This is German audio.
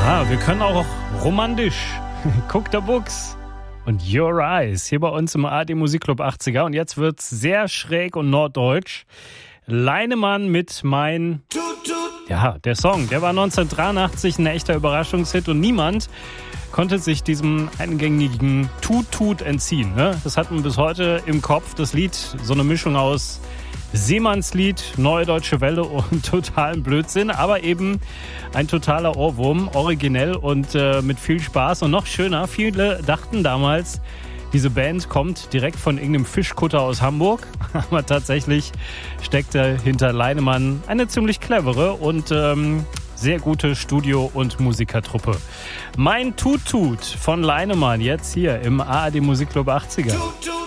Wir können auch romantisch. Guck der Buchs und Your Eyes hier bei uns im ARD Musikclub 80er. Und jetzt wird's sehr schräg und norddeutsch. Leinemann mit Mein... Ja, der Song, der war 1983 ein echter Überraschungshit und niemand konnte sich diesem eingängigen Tut entziehen. Ne? Das hat man bis heute im Kopf. Das Lied, so eine Mischung aus Seemannslied, Neue Deutsche Welle und totalen Blödsinn, aber eben ein totaler Ohrwurm, originell und mit viel Spaß und noch schöner. Viele dachten damals, diese Band kommt direkt von irgendeinem Fischkutter aus Hamburg, aber tatsächlich steckte hinter Leinemann eine ziemlich clevere und sehr gute Studio- und Musikertruppe. Mein Tut von Leinemann jetzt hier im ARD Musikclub 80er.